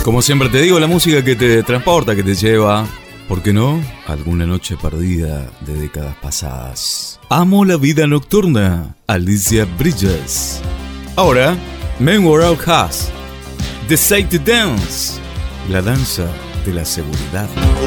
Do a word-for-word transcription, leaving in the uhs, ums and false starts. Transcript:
Como siempre te digo, la música que te transporta, que te lleva, ¿por qué no?, alguna noche perdida de décadas pasadas. Amo la vida nocturna, Alicia Bridges. Ahora, Men Were Out Has, The Safety Dance, la danza de la seguridad.